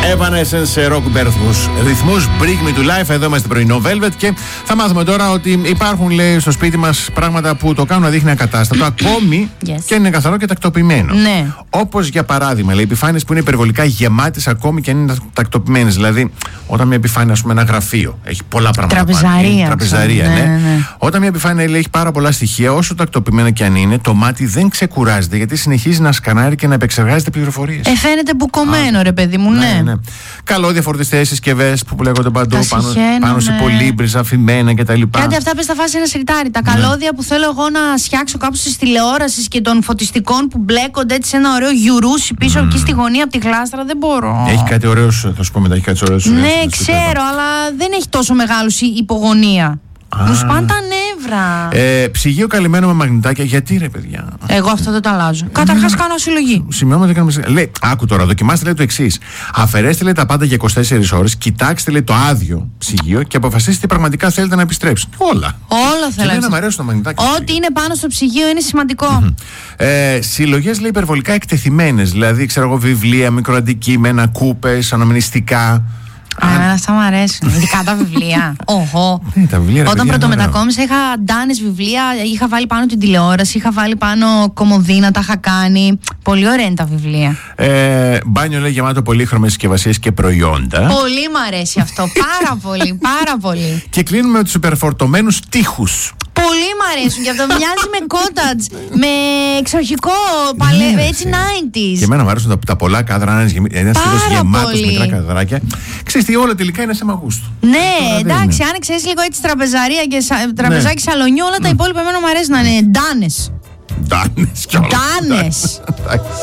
Evanescence σε rock ρυθμούς. Bring me to life. Εδώ είμαστε πρωινό Velvet και θα μάθουμε τώρα ότι υπάρχουν, λέει, στο σπίτι μας πράγματα που το κάνουν να δείχνει ακατάστατο, ακόμη και είναι καθαρό και τακτοποιημένο. Ναι. Όπως για παράδειγμα, λέει, επιφάνειες που είναι υπερβολικά γεμάτες ακόμη και αν είναι τακτοποιημένες. Δηλαδή, όταν μια επιφάνεια, ας πούμε, ένα γραφείο έχει πολλά πράγματα. Τραπεζαρία, ναι. Όταν μια επιφάνεια, λέει, έχει πάρα πολλά στοιχεία, όσο τακτοποιημένα και αν είναι, το μάτι δεν ξεκουράζεται γιατί συνεχίζει να σκανάρει και να επεξεργάζεται πληροφορίες. Φαίνεται μπουκωμένο, ρε παιδί μου, ναι. Καλώδια, φορτιστές, συσκευές που λέγονται παντού πάνω σε πολύμπριζα, αφημένα κτλ. Κάτι αυτά πες στα φάση ένα σιρτάρι. Τα καλώδια που θέλω εγώ να σιάξω κάπου στις τηλεόρασεις και των φωτιστικών που μπλέκονται έτσι σε ένα ωραίο γιουρούσι πίσω εκεί στη γωνία από τη γλάστρα, δεν μπορώ. Έχει κάτι ωραίο, θα σου πω μετά, έχει κάτι ωραίο. Ναι, ξέρω, αλλά δεν έχει τόσο μεγάλου υπογωνία. Μου σπάνε τα νεύρα. Ψυγείο καλυμμένο με μαγνητάκια. Γιατί, ρε παιδιά? Εγώ αυτό δεν το αλλάζω. Καταρχάς κάνω συλλογή. Σημειώματα κάνουμε. Λέει, άκου τώρα, δοκιμάστε, λέει, το εξής. Αφαιρέστε, λέει, τα πάντα για 24 ώρες, κοιτάξτε, λέει, το άδειο ψυγείο και αποφασίστε τι πραγματικά θέλετε να επιστρέψετε. Όλα θέλω. Και να μ' αρέσουν τα μαγνητάκια. Ό,τι είναι πάνω στο ψυγείο είναι σημαντικό. Συλλογές, λέει, υπερβολικά εκτεθειμένες. Δηλαδή, ξέρω εγώ, βιβλία, μικροαντικείμενα, κούπες, αναμνηστικά. Αυτά μου αρέσουν. Ειδικά τα βιβλία. Τα βιβλία, όταν πρωτομετακόμισα είχα ντάνες βιβλία, είχα βάλει πάνω την τηλεόραση, είχα βάλει πάνω κομμωδίνα, τα είχα κάνει. Πολύ ωραία είναι τα βιβλία. Μπάνιο, λέει, γεμάτο πολύχρωμες συσκευασίες και προϊόντα. Πολύ μου αρέσει αυτό. Πάρα πολύ, πάρα πολύ. Και κλείνουμε με τους υπερφορτωμένους τοίχους. Πολύ μ' αρέσουν και αυτό μοιάζει με cottage, με εξοχικό, έτσι 90s. Και εμένα μου αρέσουν τα πολλά κάδρα, ένας φίλος γεμάτος με μικρά καδράκια. Ξέρεις τι, όλα τελικά είναι σε μαγούστου. Ναι, εντάξει, αν ξέρεις λίγο έτσι τραπεζαρία και τραπεζάκι σαλονιού, όλα τα υπόλοιπα εμένα μου αρέσουν να είναι ντάνες. Ντάνες κιόλας. Ντάνες.